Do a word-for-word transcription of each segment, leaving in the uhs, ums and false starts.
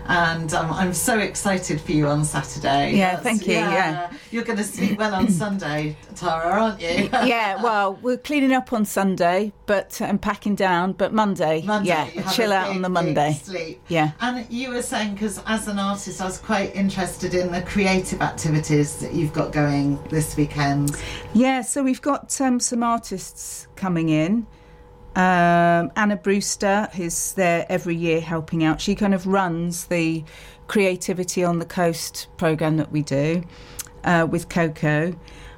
and um, I'm so excited for you on Saturday. Yeah, That's, thank you. Yeah. yeah, you're going to sleep well on Sunday, Tara, aren't you? Yeah. Well, we're cleaning up on Sunday, but and packing down. But Monday, Monday yeah, you have chill a out big, on the big Monday. Sleep. Yeah. And you were saying, because as an artist, I was quite interested in the creative activities that you've got going this weekend. Yeah. So we've got um, some artists coming in. Um, Anna Brewster, who's there every year helping out. She kind of runs the Creativity on the Coast programme that we do uh, with Coco.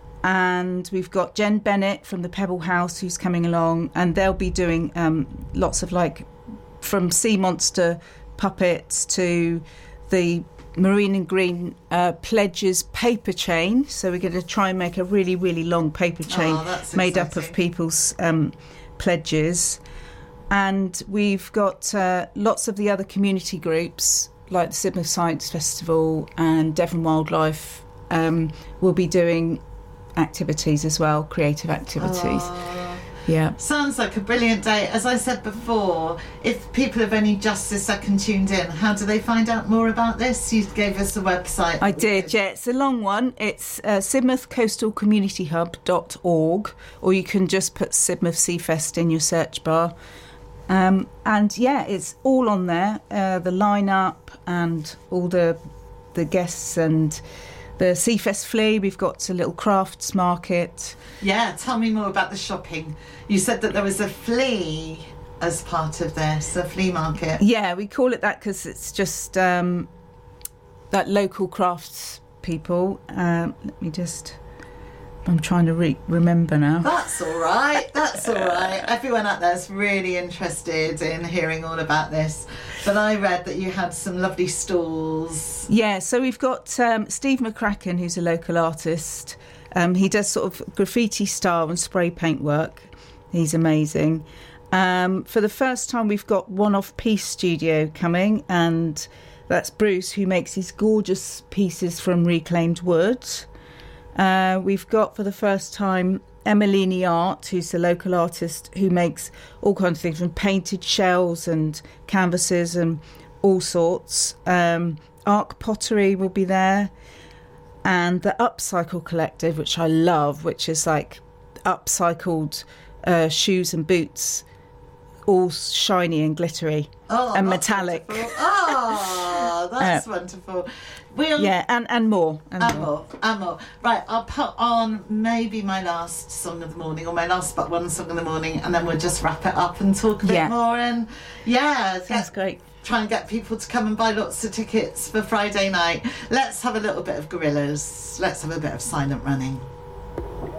And we've got Jen Bennett from the Pebble House who's coming along, and they'll be doing um, lots of, like, from sea monster puppets to the Marine and Green uh, Pledges paper chain. So we're going to try and make a really, really long paper chain oh, made up of people's um, pledges. And we've got uh, lots of the other community groups like the Sidmouth Science Festival and Devon Wildlife um, will be doing activities as well, creative activities. Oh. Yeah. Sounds like a brilliant day. As I said before, if people have only just this second tuned in, how do they find out more about this? You gave us a website. I did, yeah. It's a long one. It's uh, Sidmouth Coastal Community Hub dot org, or you can just put Sidmouth Seafest in your search bar. Um, and yeah, it's all on there, uh, the lineup and all the the guests and the Seafest Flea. We've got a little crafts market. Yeah, tell me more about the shopping. You said that there was a flea as part of this, a flea market. Yeah, we call it that because it's just um, that local crafts people. Um, let me just... I'm trying to re- remember now. That's all right. That's all right. Everyone out there is really interested in hearing all about this. But I read that you had some lovely stalls. Yeah, so we've got um, Steve McCracken, who's a local artist. Um, he does sort of graffiti style and spray paint work. He's amazing. Um, for the first time, we've got One Off Piece Studio coming, and that's Bruce, who makes these gorgeous pieces from reclaimed wood. Uh, we've got for the first time Emilini Art, who's a local artist who makes all kinds of things from painted shells and canvases and all sorts. Um, Arc Pottery will be there, and the Upcycle Collective, which I love, which is like upcycled uh, shoes and boots, all shiny and glittery oh, and metallic. Wonderful. Oh, that's uh, wonderful. We'll, yeah, and, and more. And, and more. more. And more. Right, I'll put on maybe my last song of the morning, or my last but one song of the morning, and then we'll just wrap it up and talk a yeah. bit more. And yeah, that's great. Try and get people to come and buy lots of tickets for Friday night. Let's have a little bit of Gorillaz. Let's have a bit of Silent Running.